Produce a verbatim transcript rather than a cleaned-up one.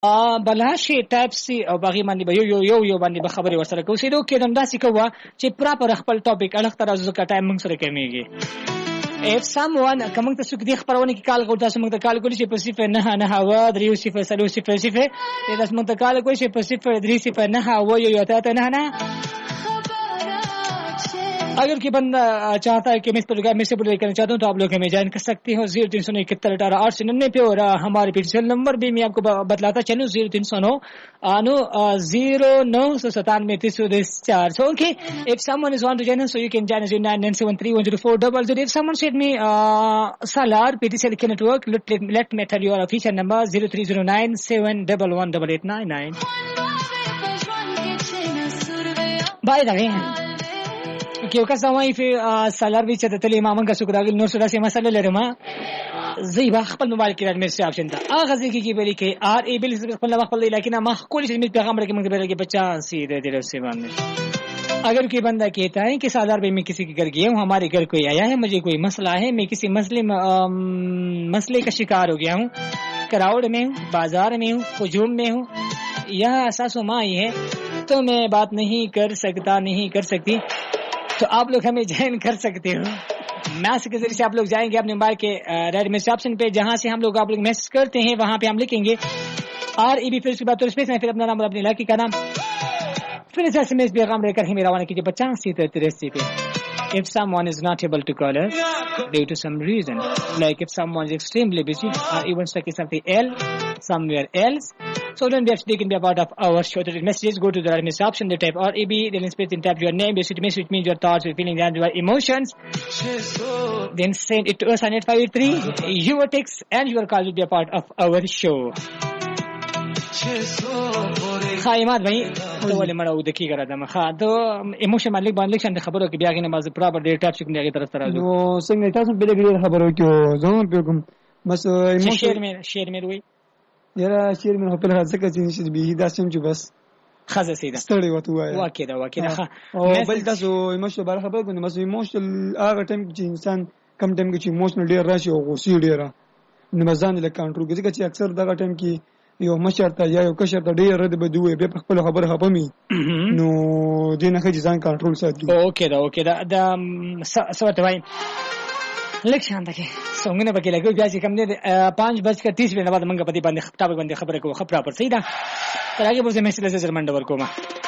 ا بلاشي ټایپسي او باغی باندې به یو یو یو یو باندې به خبرې ورسره کوو سیدو کې دمداسي کوه چې پراپر خپل ټاپک الګ تر ازو کا ټایم موږ سره کمیږي if someone کوم ته څوک دی خبرونه کې کال کوي تاسو موږ ته کال کولی چې په صفر نه نه هوا درې صفر سلو صفر صفر تاسو موږ ته کال کوي چې په صفر درې صفر نه هوا یو یو ته نه نه अगर कि बंदा चाहता है कि मैं इस प्रोग्राम में से बुलाए करना चाहता हूँ तो आप लोग हमें ज्वाइन कर सकते हो जीरो तीन सौ इकहत्तर अठारह आठ सौ निन्यानवे पे और हमारे पीछे नंबर भी मैं आपको बतलाता चलूँ जीरो तीन सौ नौ नो जीरो नौ सौ सतानवे तीस चार सौ okay if someone is want to join us so you can join us in nine nine seven three one zero four double zero if someone said me uh, Salar P T C L network let, let, let me tell you our official number zero three zero nine seven one one eight eight nine nine by the way کې یو کس وايي چې سالار وی چې د تلې امام کا شکر اغل نور سره سم مسله لرم زی با خپل موبایل کې راځم چې آپشن ته اغه ځکه کې بلی کې ار ای بل خپل خپل لیکن ما خپل چې پیغمبر کې موږ به کې पचास सीधे दिल से बांधने अगर कोई बंदा कहता है कि सालार भाई मैं किसी के घर गया हूँ हमारे घर कोई आया है मुझे कोई मसला है मैं किसी मसले मसले का शिकार हो गया हूँ क्राउड में हूँ बाजार में हूँ हुजूम में हूँ यह एहसास माई है तो मैं बात नहीं कर सकता नहीं कर सकती तो आप लोग हमें ज्वाइन कर सकते हो मैसेज के जरिए से आप लोग जाएंगे अपने मोबाइल के रेड मैसेज ऑप्शन पे जहां से हम लोग आप लोग मैसेज करते हैं वहां पे हम लिखेंगे आर ई बी फिर उसके बाद तो स्पेस में फिर अपना नाम और अपने इलाके का नाम फिर इस एसएमएस पैगाम लेकर हमें रवाना कीजिए पचास सीधे तिरासी पे if someone is not able to call us due to some reason like if someone is extremely busy or even stuck in something else somewhere else so then they can be a part of our show. The messages go to the right message option, they type R E B, then space and type your name, your city message, which means your thoughts, your feelings and your emotions. Then send it to us on eight five eight three. Your text and your call will be a part of our show. خایمات भाई तो वाले मरा वो देखी करा था मैं खा तो इमोशन मालिक बांध लिख शांत खबरों की ब्यागी नमाज प्रॉपर डेट टाइप शिकने की तरफ तरह जो संग इतना सुन पहले की खबरों क्यों जोन पे कम बस इमोशन शेयर में शेयर में हुई यार शेयर में पहले हाथ से कैसे निश्चित भी दास्यम जो बस خزه سیده ستړي وته وای واکه واکه او بل تاسو ایموشنل بار خبر کوئ مسو ایموشنل هغه ټیم چې انسان کم ټیم کې چې ایموشنل ډیر راشي او غوسه ډیره نو مزان له کنټرول کې چې اکثر دغه ټیم کې یو مشر ته یا یو کشر ته ډیر رد بدوي به خپل خبره خپمي نو دینه کې ځان کنټرول ساتي اوکې دا اوکې دا د سوته وای لیک شانته کې څنګه به کې لګو بیا چې کم نه पाँच बज कर तीस मिनट बाद मंग पति बांधे खपटा बांधे खबर को खपरा पर सही दा तर आगे बोल से मैसेज से जर्मन डबर को मा